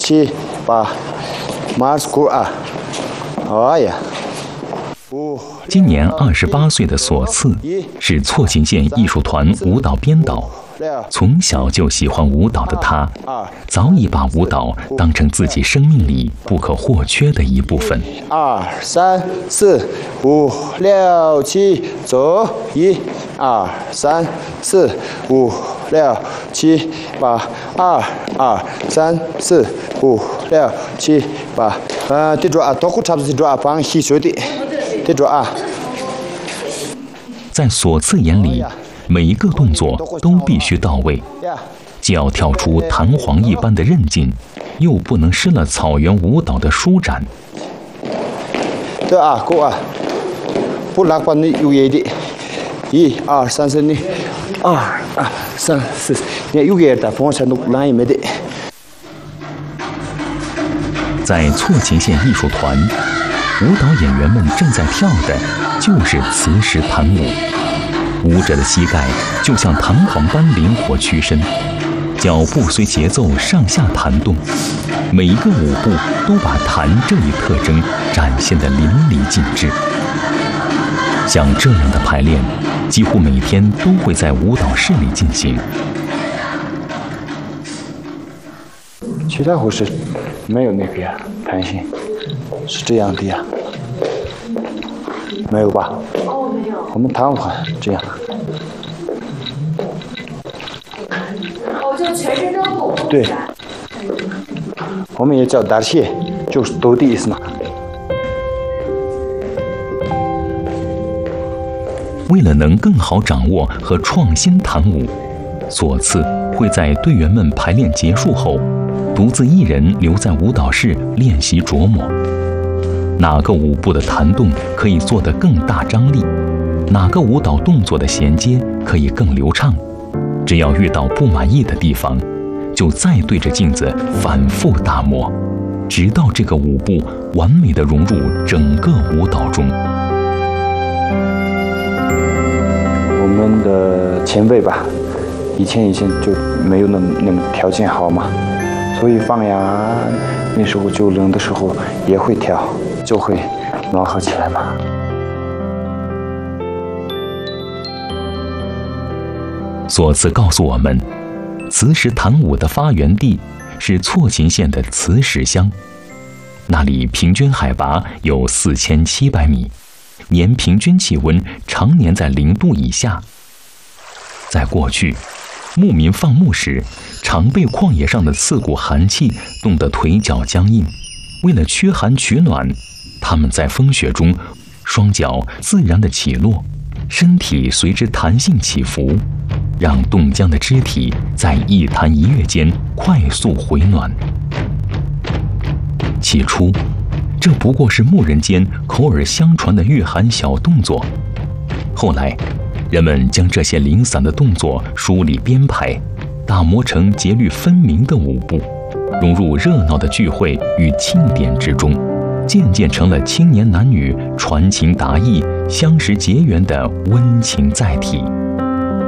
7、8，马斯库啊！哎呀！ 今年28岁的索次是错琴县艺术团舞蹈编导。从小就喜欢舞蹈的他，早已把舞蹈当成自己生命里不可或缺的一部分。 2、3、4、5、6、7，走！1、2、3、4、5、6、7、8，2、3、4、5、6、7、8。记住啊，多裤差不多记住啊，帮洗手的，记住啊。 在索次眼里，每一个动作都必须到位，既要跳出弹簧一般的韧劲，又不能失了草原舞蹈的舒展。 对啊，够啊，不拉关的有一点。1、2、3、4，你2、3、4，你有点的，帮我才能拉一没得。 在错琴县艺术团，舞蹈演员们正在跳的就是磁石弹舞。舞者的膝盖就像弹簧般灵活屈伸，脚步随节奏上下弹动，每一个舞步都把弹这一特征展现得淋漓尽致。像这样的排练，几乎每天都会在舞蹈室里进行。 其他舞是没有那个呀，弹性是这样的呀，没有吧？哦，没有。我们弹簧这样。哦，就全身都动。对。我们也叫打气，就是抖的意思嘛。 为了能更好掌握和创新弹舞，索次会在队员们排练结束后，独自一人留在舞蹈室练习琢磨。哪个舞步的弹动可以做得更大张力？哪个舞蹈动作的衔接可以更流畅？只要遇到不满意的地方，就再对着镜子反复打磨，直到这个舞步完美地融入整个舞蹈中。 我们的前辈吧，以前就没有那么条件好嘛，所以放羊那时候就冷的时候也会跳，就会暖和起来嘛。 索次告诉我们，磁石弹舞的发源地是错琴县的磁石乡，那里平均海拔有4700米，年平均气温常年在0度以下。在过去，牧民放牧时，常被旷野上的刺骨寒气冻得腿脚僵硬。为了驱寒取暖，他们在风雪中，双脚自然地起落，身体随之弹性起伏，让冻僵的肢体在一弹一跃间快速回暖。起初，这不过是牧人间口耳相传的御寒小动作，后来人们将这些零散的动作梳理编排，打磨成节律分明的舞步，融入热闹的聚会与庆典之中，渐渐成了青年男女传情达意、相识结缘的温情载体。